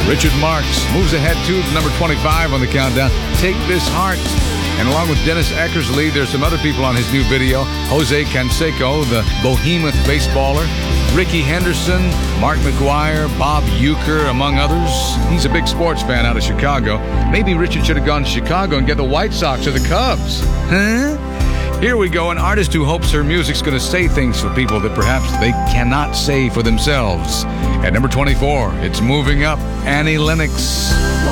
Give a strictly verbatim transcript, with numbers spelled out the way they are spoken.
Richard Marx moves ahead to number twenty-five on the countdown. Take This Heart. And along with Dennis Eckersley, there's some other people on his new video. Jose Canseco, the behemoth baseballer. Ricky Henderson, Mark McGuire, Bob Uecker, among others. He's a big sports fan out of Chicago. Maybe Richard should have gone to Chicago and get the White Sox or the Cubs. Huh? Here we go, an artist who hopes her music's going to say things for people that perhaps they cannot say for themselves. At number twenty-four, it's moving up, Annie Lennox.